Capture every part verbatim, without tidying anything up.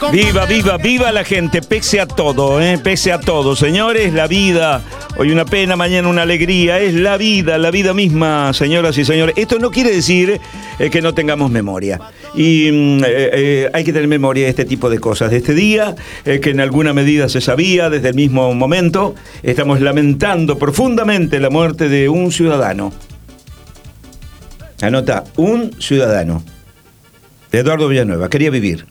Viva, viva, viva la gente, pese a todo, ¿eh? Pese a todo, señores, la vida, hoy una pena, mañana una alegría, es la vida, la vida misma, señoras y señores. Esto no quiere decir eh, que no tengamos memoria, y eh, eh, hay que tener memoria de este tipo de cosas, de este día, eh, que en alguna medida se sabía desde el mismo momento. Estamos lamentando profundamente la muerte de un ciudadano. Anota, un ciudadano, Eduardo Villanueva, quería vivir.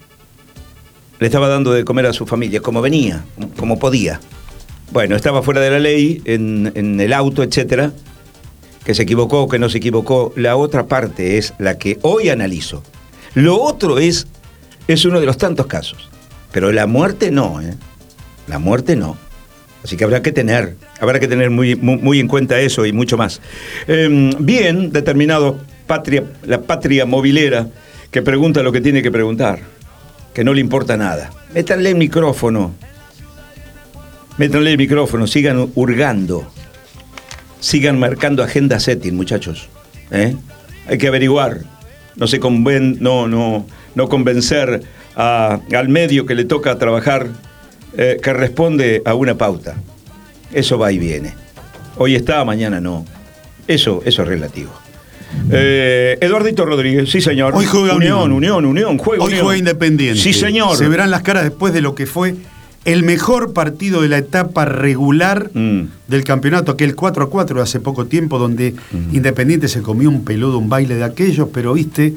Le estaba dando de comer a su familia, como venía, como podía. Bueno, estaba fuera de la ley, en, en el auto, etcétera. Que se equivocó o que no se equivocó. La otra parte es la que hoy analizo. Lo otro es, es uno de los tantos casos. Pero la muerte no, ¿eh? La muerte no. Así que habrá que tener, habrá que tener muy, muy, muy en cuenta eso y mucho más. Eh, bien determinado, patria, la patria movilera, que pregunta lo que tiene que preguntar. Que no le importa nada. Métanle el micrófono. Métanle el micrófono, sigan hurgando. Sigan marcando agenda setting, muchachos. ¿Eh? Hay que averiguar. No se conven, no, no, no convencer a, al medio que le toca trabajar, eh, que responde a una pauta. Eso va y viene. Hoy está, mañana no. Eso, eso es relativo. Eh, Eduardito Rodríguez, sí señor. Hoy juega Unión, Unión, Unión, Unión juega Hoy Unión. juega Independiente. Sí señor. Se verán las caras después de lo que fue el mejor partido de la etapa regular mm. del campeonato, aquel cuatro a cuatro de hace poco tiempo, donde mm. Independiente se comió un peludo, un baile de aquellos, pero viste,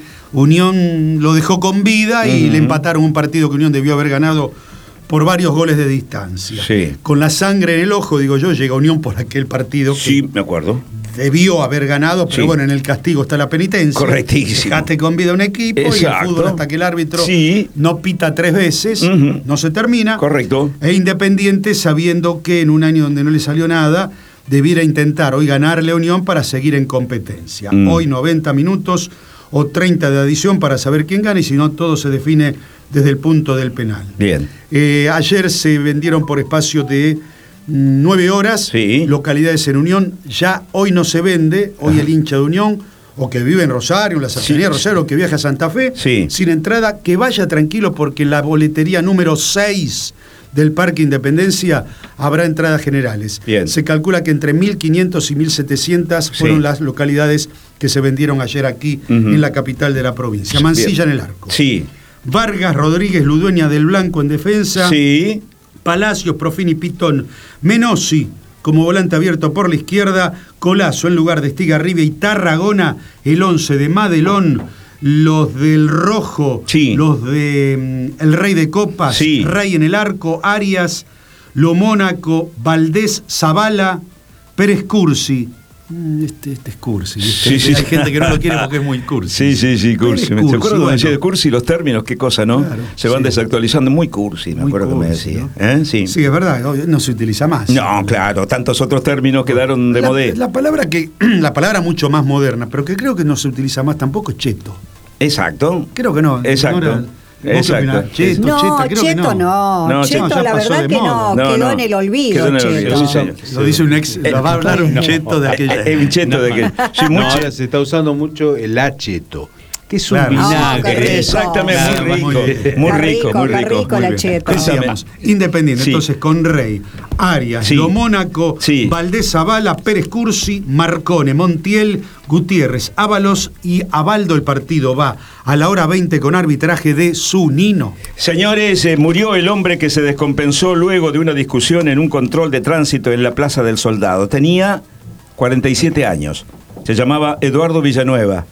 Unión lo dejó con vida y mm. le empataron un partido que Unión debió haber ganado por varios goles de distancia. Sí. Con la sangre en el ojo, digo yo, llega Unión por aquel partido. Sí, me acuerdo. Debió haber ganado, pero sí. Bueno, en el castigo está la penitencia. Correctísimo. Dejaste con vida un equipo. Exacto. Y el fútbol, hasta que el árbitro sí. no pita tres veces, uh-huh. no se termina. Correcto. E Independiente, sabiendo que en un año donde no le salió nada, debiera intentar hoy ganarle a Unión para seguir en competencia. Mm. Hoy noventa minutos o treinta de adición para saber quién gana, y si no, todo se define desde el punto del penal. Bien. Eh, ayer se vendieron por espacio de nueve horas, sí. localidades en Unión. Ya hoy no se vende, hoy Ajá. el hincha de Unión, o que vive en Rosario, en la Cercanía sí. de Rosario, o que viaja a Santa Fe, sí. sin entrada, que vaya tranquilo, porque en la boletería número seis del Parque Independencia habrá entradas generales. Bien. Se calcula que entre mil quinientas y mil setecientas sí. fueron las localidades que se vendieron ayer aquí, uh-huh. en la capital de la provincia. Mansilla Bien. En el arco. Sí. Vargas, Rodríguez, Ludueña del Blanco en defensa. Sí. Palacios, Profini, Pitón, Menossi como volante abierto por la izquierda, Colazo en lugar de Estigarribia y Tarragona, el once de Madelón, los del Rojo, sí. los de um, el Rey de Copas, sí. Rey en el arco, Arias, Lo Mónaco, Valdés, Zavala, Pérez Cursi. Este, este es cursi. Este, sí, sí, hay gente que no lo quiere porque es muy cursi. Sí, sí, sí, cursi. ¿Se acuerdan cuando decía de cursi los términos? Qué cosa, ¿no? Claro, se van sí. desactualizando. Muy cursi, me muy acuerdo cursi, que me decía. ¿No? ¿Eh? Sí. sí, es verdad, no se utiliza más. No, claro, tantos otros términos quedaron de la, modé. La palabra que, la palabra mucho más moderna, pero que creo que no se utiliza más tampoco es cheto. Exacto. Creo que no. Exacto. No era, Exacto. Cheto, no, cheta, creo cheto que no. no. no cheto, no, la verdad que no, no, quedó no. en el olvido. Quedó en el cheto. olvido, sí, lo dice un ex, eh, lo va a hablar un no. cheto de aquella. Eh, un cheto de aquella. Sí, no, mucho. ahora se está usando mucho el acheto, que es un claro. vinagre. Oh, exactamente, claro, muy rico. muy Muy, muy rico, muy rico. rico, rico la cheto. Decíamos, Independiente, sí. entonces con Rey, Arias, sí. Lo Mónaco, sí. Valdés, Zavala, Pérez Cursi, Marcone, Montiel, Gutiérrez, Ábalos y Abaldo. El partido va a la hora veinte con arbitraje de Zunino. Señores, eh, murió el hombre que se descompensó luego de una discusión en un control de tránsito en la Plaza del Soldado. Tenía cuarenta y siete años. Se llamaba Eduardo Villanueva.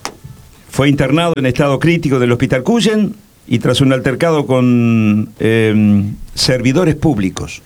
Fue internado en estado crítico del Hospital Cuyen y tras un altercado con eh, servidores públicos.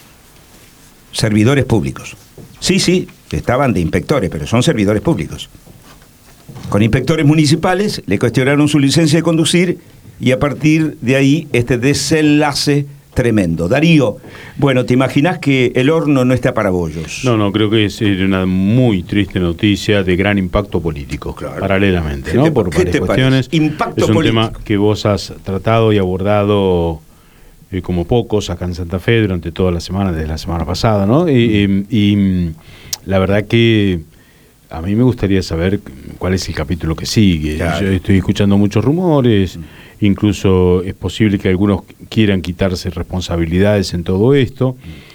Servidores públicos. Sí, sí, estaban de inspectores, pero son servidores públicos. Con inspectores municipales le cuestionaron su licencia de conducir y a partir de ahí este desenlace tremendo. Darío, bueno, ¿te imaginás que el horno no está para bollos? No, no, creo que es una muy triste noticia de gran impacto político, claro. paralelamente, ¿no? Te, Por varias cuestiones. Impacto es un político. tema que vos has tratado y abordado eh, como pocos acá en Santa Fe durante toda la semana, desde la semana pasada, ¿no? Y, y, y la verdad que a mí me gustaría saber cuál es el capítulo que sigue. Claro. Yo estoy escuchando muchos rumores, incluso es posible que algunos quieran quitarse responsabilidades en todo esto.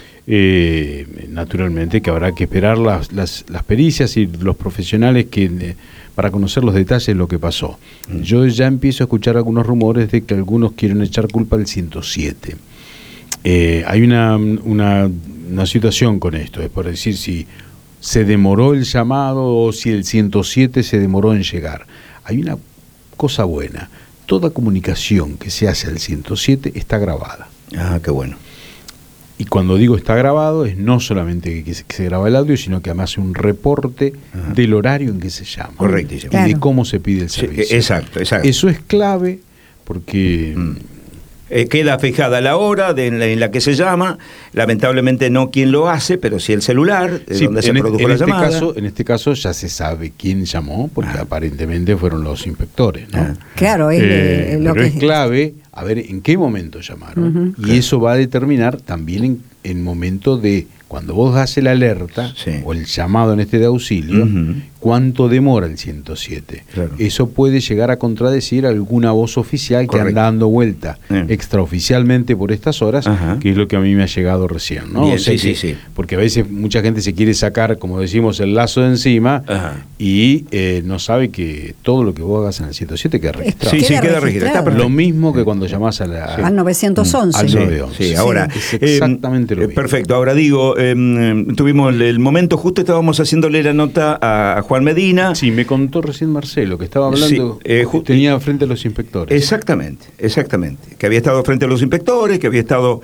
Eh, naturalmente que habrá que esperar las, las, las pericias y los profesionales que eh, para conocer los detalles de lo que pasó. Mm. Yo ya empiezo a escuchar algunos rumores de que algunos quieren echar culpa al ciento siete. Eh, hay una, una, una situación con esto, es por decir si se demoró el llamado o si el ciento siete se demoró en llegar. Hay una cosa buena, toda comunicación que se hace al ciento siete está grabada. Ah, qué bueno. Y cuando digo está grabado, es no solamente que se, que se graba el audio, sino que además hace un reporte Ajá. del horario en que se llama. Correctísimo. Y Claro. de cómo se pide el servicio. Sí, exacto, exacto. Eso es clave porque... Mm. Eh, queda fijada la hora de, en, la, en la que se llama, lamentablemente no quién lo hace, pero sí el celular, de sí, donde se en produjo este, la en este llamada. Caso, en este caso ya se sabe quién llamó, porque ah. aparentemente fueron los inspectores, ¿no? Ah. Claro, es, eh, lo pero que es clave a ver en qué momento llamaron. Uh-huh. Y claro. eso va a determinar también en el momento de cuando vos das el alerta sí. o el llamado en este de auxilio, uh-huh. cuánto demora el ciento siete. Claro. Eso puede llegar a contradecir alguna voz oficial Correcto. Que anda dando vuelta Bien. Extraoficialmente por estas horas, uh-huh. que es lo que a mí me ha llegado recién, ¿no? Bien, o sea sí, que, sí, sí. Porque a veces mucha gente se quiere sacar, como decimos, el lazo de encima uh-huh. y eh, no sabe que todo lo que vos hagas en el ciento siete queda registrado. Sí, sí, queda registrado. Lo mismo que cuando llamás a la, sí. al novecientos once. Al nueve once. Sí, sí, ahora. Es exactamente eh, lo mismo. Perfecto. Ahora digo, eh, tuvimos el momento, justo estábamos haciéndole la nota a Juan Medina. Sí, me contó recién Marcelo, que estaba hablando, sí, eh, tenía frente a los inspectores. Exactamente, exactamente. Que había estado frente a los inspectores, que había estado...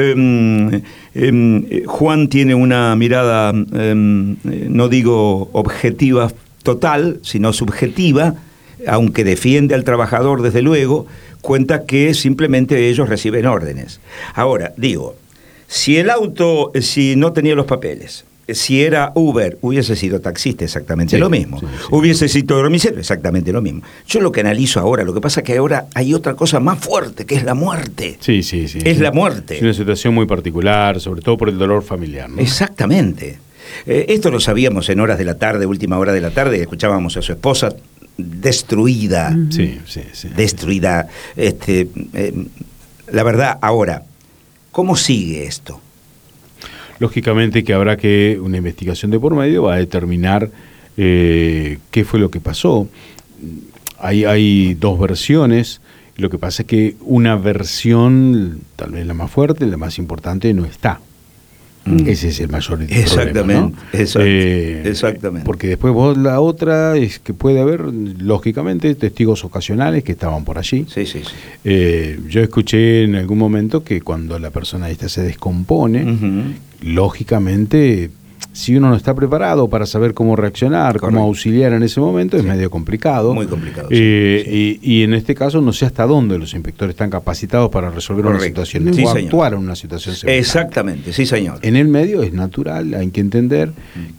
Eh, eh, Juan tiene una mirada, eh, no digo objetiva total, sino subjetiva, aunque defiende al trabajador desde luego, cuenta que simplemente ellos reciben órdenes. Ahora, digo, si el auto, si no tenía los papeles, si era Uber, hubiese sido taxista, exactamente sí, lo mismo. Sí, sí. Hubiese sido domicilio, exactamente lo mismo. Yo lo que analizo ahora, lo que pasa es que ahora hay otra cosa más fuerte, que es la muerte. Sí, sí, sí. Es sí. la muerte. Es una situación muy particular, sobre todo por el dolor familiar, ¿no? Exactamente. Eh, esto lo sabíamos en horas de la tarde, última hora de la tarde, escuchábamos a su esposa destruida. Sí, sí, sí. Destruida. Este, eh, la verdad, ahora, ¿cómo sigue esto? Lógicamente que habrá que una investigación de por medio va a determinar eh, qué fue lo que pasó. Hay, hay dos versiones. Lo que pasa es que una versión, tal vez la más fuerte, la más importante, no está. Mm. Ese es el mayor Exactamente, problema, ¿no? exact, eh, exactamente. Porque después vos la otra es que puede haber, lógicamente, testigos ocasionales que estaban por allí. Sí, sí, sí. Eh, yo escuché en algún momento que cuando la persona esta se descompone, uh-huh. lógicamente, si uno no está preparado para saber cómo reaccionar, Correcto. Cómo auxiliar en ese momento, sí. es medio complicado. Muy complicado. Eh, sí. Y, y en este caso no sé hasta dónde los inspectores están capacitados para resolver Correcto. Una situación sí, o señor. Actuar en una situación semejante. Exactamente, sí señor. En el medio es natural, hay que entender mm.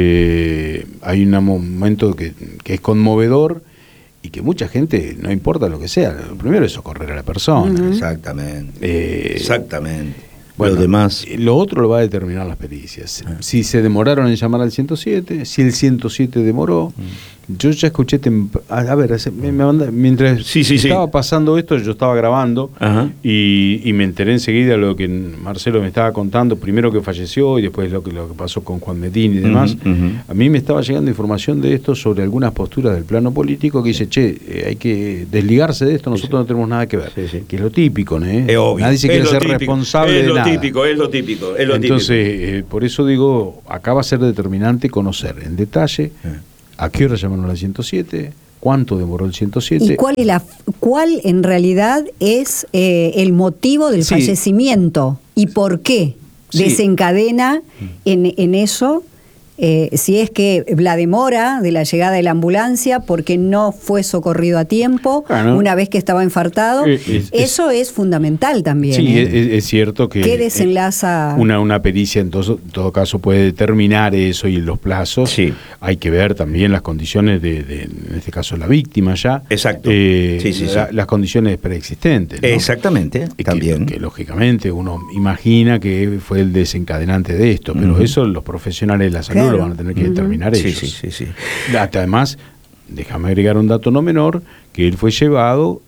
que hay un momento que, que es conmovedor y que mucha gente, no importa lo que sea, lo primero es socorrer a la persona. Uh-huh. Exactamente. Eh, Exactamente. Bueno, lo demás. Lo otro lo va a determinar las pericias. Ah. Si se demoraron en llamar al ciento siete, si el ciento siete demoró. Mm. Yo ya escuché, temp- a, a ver, me, me manda, mientras sí, sí, estaba sí. pasando esto, yo estaba grabando y, y me enteré enseguida de lo que Marcelo me estaba contando, primero que falleció y después lo que, lo que pasó con Juan Medina y demás. Uh-huh, uh-huh. A mí me estaba llegando información de esto sobre algunas posturas del plano político que dice, che, eh, hay que desligarse de esto, nosotros sí. no tenemos nada que ver. Sí, sí. Que es lo típico, ¿no? Es obvio. Nadie se quiere ser típico. responsable es de nada. Es lo típico, es lo típico. Es lo Entonces, típico. Eh, por eso digo, acá va a ser determinante conocer en detalle sí. a qué hora llamaron al ciento siete, cuánto demoró el ciento siete. ¿Y cuál, es la, cuál en realidad es eh, el motivo del sí. fallecimiento? ¿Y por qué sí. desencadena en, en eso? Eh, si es que la demora de la llegada de la ambulancia porque no fue socorrido a tiempo, claro. una vez que estaba infartado, eh, es, eso es, es fundamental también. Sí, ¿eh? es, es cierto que ¿Qué desenlaza? Eh, una, una pericia en todo, en todo caso puede determinar eso y los plazos. Sí. Hay que ver también las condiciones de, de en este caso, la víctima ya. Exacto. Eh, sí, sí, la, sí. Las condiciones preexistentes, ¿no? Exactamente, que, también. Que lógicamente uno imagina que fue el desencadenante de esto, pero uh-huh. eso los profesionales de la salud lo van a tener que uh-huh. determinar sí, ellos. Sí, sí, sí. Además, déjame agregar un dato no menor, que él fue llevado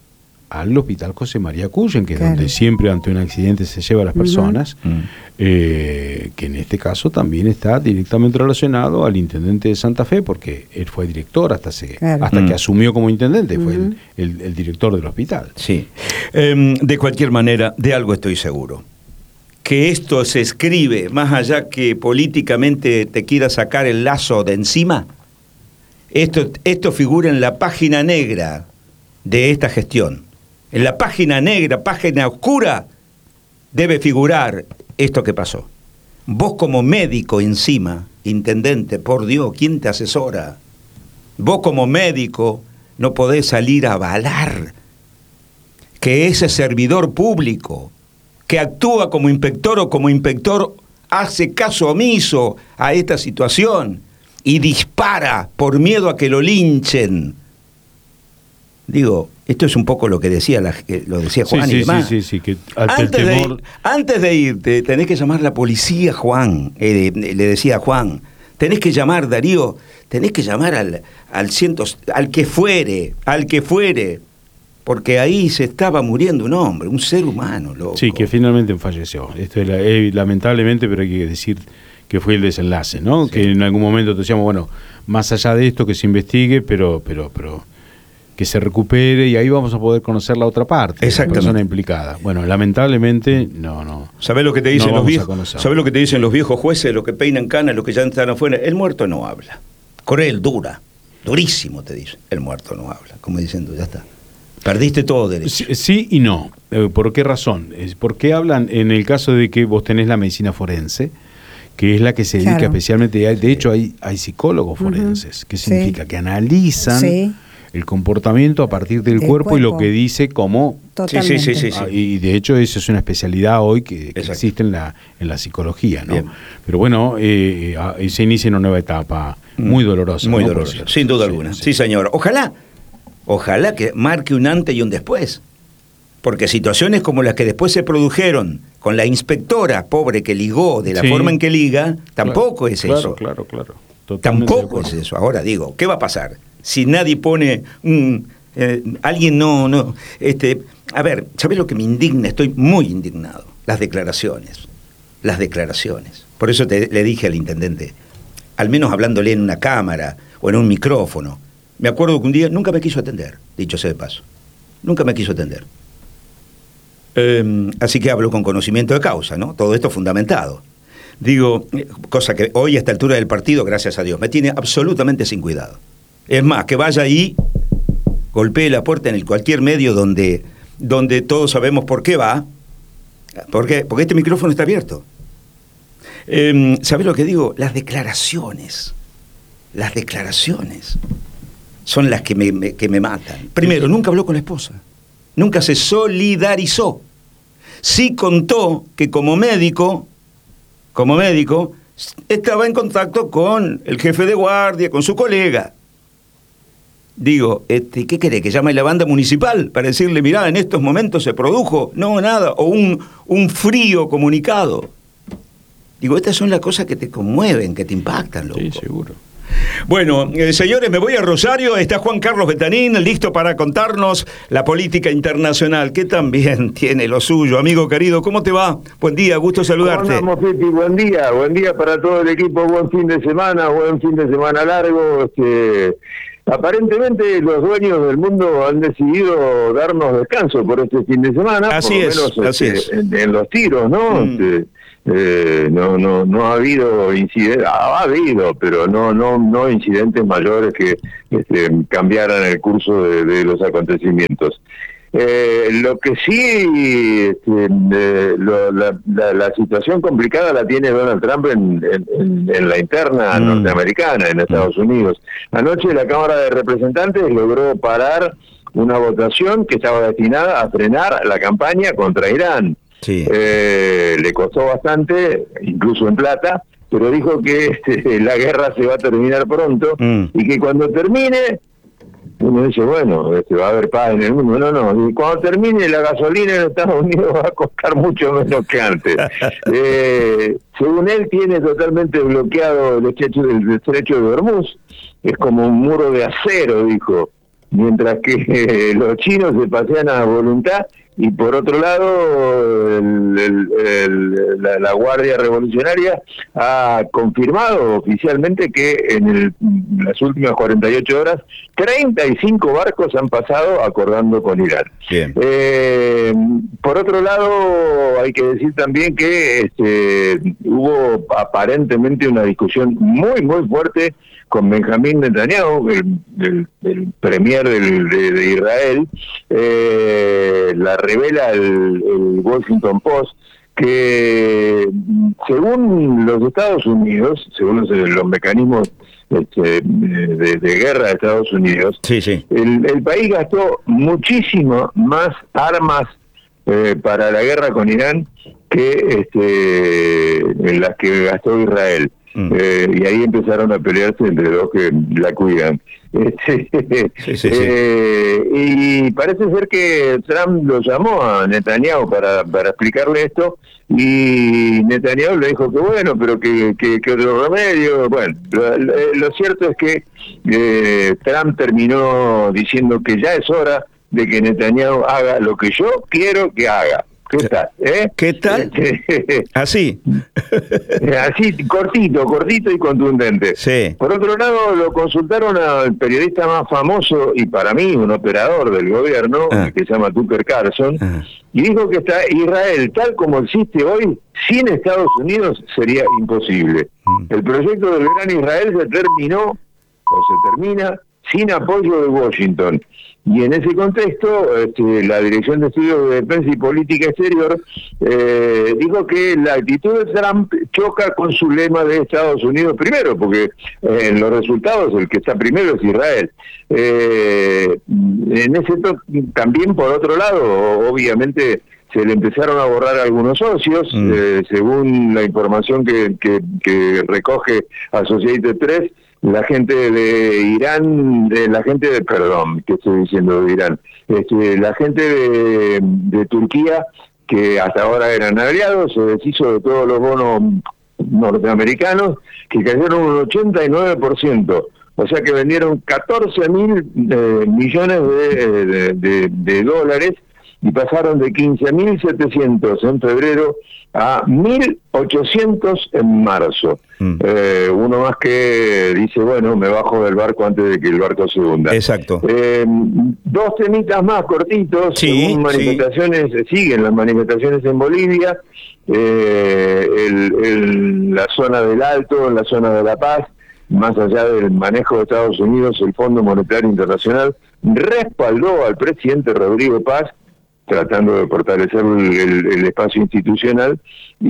al hospital José María Cuyen, que Claro. es donde siempre ante un accidente se lleva a las personas, Uh-huh. eh, que en este caso también está directamente relacionado al intendente de Santa Fe, porque él fue director hasta, se, Claro. hasta Mm. que asumió como intendente, fue Ujú. el, el- el director del hospital. Sí. Em, de cualquier manera, de algo estoy seguro. Que esto se escribe, más allá que políticamente te quiera sacar el lazo de encima, esto, esto figura en la página negra de esta gestión. En la página negra, página oscura, debe figurar esto que pasó. Vos como médico encima, intendente, por Dios, ¿quién te asesora? Vos como médico no podés salir a avalar que ese servidor público que actúa como inspector o como inspector hace caso omiso a esta situación y dispara por miedo a que lo linchen. Digo, esto es un poco lo que decía la, que lo decía Sí, Juan y sí, demás. sí, sí, sí, que ante el Antes, de, temor... antes de irte, tenés que llamar a la policía, Juan, eh, le decía a Juan, tenés que llamar, Darío, tenés que llamar al, al, cientos, al que fuere, al que fuere, porque ahí se estaba muriendo un hombre, un ser humano, loco. Sí, que finalmente falleció. Esto es la- eh, lamentablemente, pero hay que decir que fue el desenlace, ¿no? Sí. Que en algún momento te decíamos, bueno, más allá de esto que se investigue, pero, pero, pero que se recupere y ahí vamos a poder conocer la otra parte, la Exactamente. persona implicada. Bueno, lamentablemente, no, no. ¿Sabés lo que te dicen No los vamos a viejos? conocer. ¿Sabés lo que te dicen los viejos jueces, los que peinan canas, los que ya están afuera? El muerto no habla. Corel, dura, durísimo te dice. El muerto no habla, como diciendo, ya está. Perdiste todo derecho. Sí, sí y no. Eh, ¿Por qué razón? Es porque hablan en el caso de que vos tenés la medicina forense, que es la que se dedica Claro. especialmente, de de hecho hay, hay psicólogos forenses, que Sí. significa que analizan Sí. el comportamiento a partir del, Del cuerpo, y lo cuerpo. que dice como... Totalmente. Sí, sí, sí, sí. Ah, y de hecho eso es una especialidad hoy que, que Exacto. existe en la, en la psicología, ¿no? Bien. Pero bueno, eh, ah, se inicia una nueva etapa muy dolorosa. Muy ¿no? Por doloroso, cierto. sin duda Sí, alguna. sí. Sí, señor. Ojalá, ojalá que marque un antes y un después. Porque situaciones como las que después se produjeron con la inspectora pobre que ligó de la Sí. forma en que liga, tampoco Claro, es claro, eso. Claro, claro. Totalmente de Tampoco es acuerdo. eso. Ahora digo, ¿qué va a pasar? Si nadie pone un... eh, alguien no, no... Este, a ver, ¿sabés lo que me indigna? Estoy muy indignado. Las declaraciones. Las declaraciones. Por eso te- le dije al intendente, al menos hablándole en una cámara o en un micrófono. Me acuerdo que un día nunca me quiso atender, dicho sea de paso. Nunca me quiso atender. Eh, así que hablo con conocimiento de causa, ¿no? Todo esto fundamentado. Digo, eh, cosa que hoy a esta altura del partido, gracias a Dios, me tiene absolutamente sin cuidado. Es más, que vaya ahí, golpee la puerta en el cualquier medio donde, donde todos sabemos por qué va. ¿Por qué? Porque este micrófono está abierto. Eh, ¿Sabés lo que digo? Las declaraciones. Las declaraciones son las que me, me- que me matan. Primero, nunca habló con la esposa. Nunca se solidarizó. Sí contó que como médico, como médico, estaba en contacto con el jefe de guardia, con su colega. Digo, este, ¿qué querés? ¿Que llame a la banda municipal para decirle, mirá, en estos momentos se produjo? No, nada. O un, un frío comunicado. Digo, estas son las cosas que te conmueven, que te impactan, loco. Sí, seguro. Bueno, eh, señores, me voy a Rosario. Está Juan Carlos Betanín, listo para contarnos la política internacional, que también tiene lo suyo. Amigo querido, ¿cómo te va? Buen día, gusto saludarte. ¿Cómo andamos, Pipi? Buen día, buen día para todo el equipo, buen fin de semana, buen fin de semana largo. Este, aparentemente los dueños del mundo han decidido darnos descanso por este fin de semana, Así por lo es, menos así este, es. En, en los tiros, ¿no? Mm. Este, eh, no, no, no ha habido incidentes, ha habido, pero no, no, no incidentes mayores que este, cambiaran el curso de, de los acontecimientos. Eh, lo que sí, este, eh, lo, la, la, la situación complicada la tiene Donald Trump en, en, en la interna Mm. norteamericana, en Estados Unidos. Anoche la Cámara de Representantes logró parar una votación que estaba destinada a frenar la campaña contra Irán. Sí. Eh, le costó bastante, incluso en plata, pero dijo que este, la guerra se va a terminar pronto Mm. y que cuando termine, uno dice, bueno, este, va a haber paz en el mundo. No, no, y cuando termine la gasolina en Estados Unidos va a costar mucho menos que antes. eh, según él, tiene totalmente bloqueado el estrecho, el estrecho de Hormuz, es como un muro de acero, dijo. mientras que eh, los chinos se pasean a voluntad, y por otro lado el, el, el, la, la Guardia Revolucionaria ha confirmado oficialmente que en el, las últimas cuarenta y ocho horas treinta y cinco barcos han pasado acordando con Irán. Bien. Eh, por otro lado, hay que decir también que este, hubo aparentemente una discusión muy muy fuerte con Benjamín Netanyahu, el, el, el premier del, de, de Israel. Eh, la revela el, el Washington Post, que según los Estados Unidos, según los, los mecanismos este, de, de guerra de Estados Unidos, sí, sí. El, el país gastó muchísimo más armas eh, para la guerra con Irán que este, en las que gastó Israel. Mm. Eh, y ahí empezaron a pelearse entre los que la cuidan. Sí, sí, sí. Eh, y parece ser que Trump lo llamó a Netanyahu para, para explicarle esto, y Netanyahu le dijo que bueno, pero que, que, que otro remedio. Bueno, lo, lo cierto es que eh, Trump terminó diciendo que ya es hora de que Netanyahu haga lo que yo quiero que haga. ¿Qué tal? ¿Eh? ¿Qué tal? Así. Así, cortito, cortito y contundente. Sí. Por otro lado, lo consultaron al periodista más famoso y para mí un operador del gobierno, ah. que se llama Tucker Carlson, ah. y dijo que está Israel, tal como existe hoy, sin Estados Unidos sería imposible. Mm. El proyecto del Gran Israel se terminó, o se termina, sin apoyo de Washington. Y en ese contexto, este, la Dirección de Estudios de Defensa y Política Exterior eh, dijo que la actitud de Trump choca con su lema de Estados Unidos primero, porque eh, en los resultados el que está primero es Israel. Eh, en ese to- también, por otro lado, obviamente se le empezaron a borrar algunos socios, mm. eh, según la información que, que, que recoge Associated Press. La gente de Irán, de la gente de, perdón, ¿qué estoy diciendo de Irán? Este, la gente de, de Turquía, que hasta ahora eran aliados, se deshizo de todos los bonos norteamericanos, que cayeron un ochenta y nueve por ciento. O sea que vendieron catorce mil eh, millones de, de, de, de dólares, y pasaron de quince mil setecientos en febrero a mil ochocientos en marzo. Mm. Eh, uno más que dice, bueno, me bajo del barco antes de que el barco se hunda. Exacto. Eh, dos temitas más cortitos, sí, según manifestaciones, sí. siguen las manifestaciones en Bolivia, eh, el, el, la zona del Alto, en la zona de La Paz, más allá del manejo de Estados Unidos, el Fondo Monetario Internacional respaldó al presidente Rodrigo Paz, tratando de fortalecer el, el, el espacio institucional,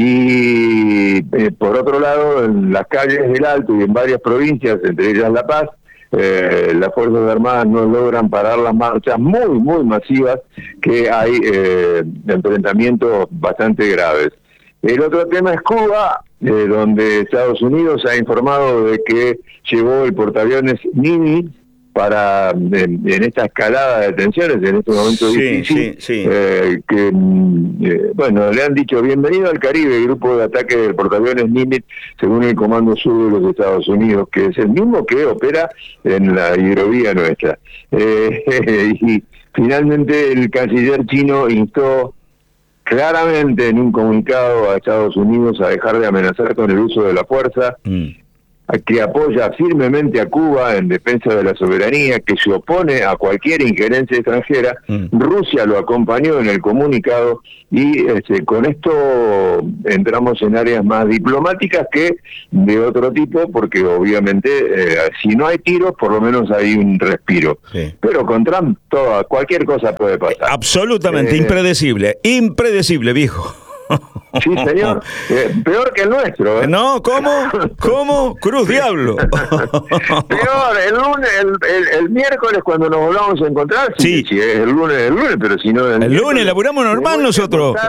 y eh, por otro lado, en las calles del Alto y en varias provincias, entre ellas La Paz, eh, las Fuerzas Armadas no logran parar las marchas muy, muy masivas, que hay eh, enfrentamientos bastante graves. El otro tema es Cuba, eh, donde Estados Unidos ha informado de que llevó el portaaviones Nimitz para en, en esta escalada de tensiones, en este momento sí, difícil, sí, sí. Eh, que, eh, bueno, le han dicho bienvenido al Caribe, grupo de ataque del portaaviones Nimitz, según el Comando Sur de los Estados Unidos, que es el mismo que opera en la hidrovía nuestra. Eh, y finalmente el canciller chino instó claramente en un comunicado a Estados Unidos a dejar de amenazar con el uso de la fuerza, mm. que apoya firmemente a Cuba en defensa de la soberanía, que se opone a cualquier injerencia extranjera. Mm. Rusia lo acompañó en el comunicado, y este, con esto entramos en áreas más diplomáticas que de otro tipo, porque obviamente eh, si no hay tiros, por lo menos hay un respiro. Sí. Pero con Trump toda, cualquier cosa puede pasar. Absolutamente eh, impredecible, impredecible, viejo. Sí, señor. Eh, peor que el nuestro. ¿eh? No, ¿cómo? ¿Cómo? Cruz Diablo. Peor, el lunes, el, el, el miércoles cuando nos volvamos a encontrar. Sí, sí, sí el lunes, el lunes, pero si no. El, el lunes laburamos normal nosotros.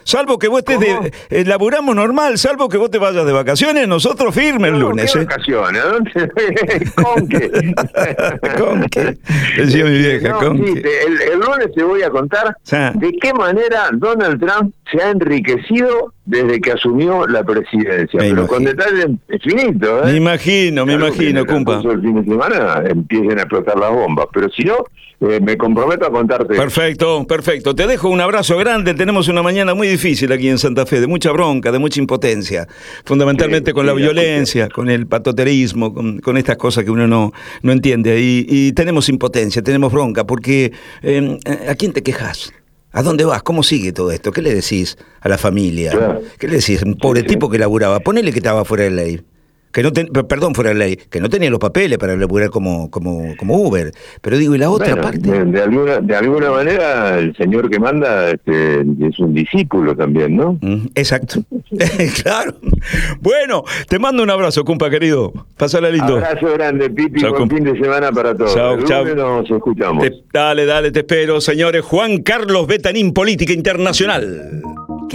Salvo que vos estés de... Eh, laburamos normal, salvo que vos te vayas de vacaciones, nosotros firme el No, lunes. ¿qué ¿eh? vacaciones? ¿Dónde? ¿Con qué? ¿Con qué? Decía mi vieja, No, ¿con sí, qué? te- el, el lunes te voy a contar Sí. de qué manera Donald Trump se ha enriquecido desde que asumió la presidencia. Me Pero con imagino. detalles infinitos, ¿eh? Me imagino, me Salvo que en imagino, el cumpa. transcurso del fin de semana empiecen a explotar las bombas. Pero si no, eh, me comprometo a contarte. Perfecto, perfecto. Te dejo un abrazo grande. Tenemos una mañana muy difícil aquí en Santa Fe, de mucha bronca, de mucha impotencia. Fundamentalmente Sí, con sí, la la violencia, con el patoterismo, con, con estas cosas que uno no, no entiende. Y, y tenemos impotencia, tenemos bronca, porque eh, ¿a quién te quejas? ¿A dónde vas? ¿Cómo sigue todo esto? ¿Qué le decís a la familia? Claro. ¿Qué le decís? Un pobre Sí, sí. tipo que laburaba. Ponele que estaba fuera de ley. Que no ten- perdón, fuera de ley, que no tenía los papeles para laburar como, como, como Uber. Pero digo, ¿y la otra Bueno, parte? de, de alguna, de alguna manera, el señor que manda este, es un discípulo también, ¿no? Mm, Exacto. Claro. Bueno, te mando un abrazo, compa querido. Pásala lindo. Abrazo grande, Pipi, Chao, buen compa. fin de semana para todos. Chao, El chao. lunes nos escuchamos. Te- dale, dale, te espero, señores. Juan Carlos Betanín, Política Internacional.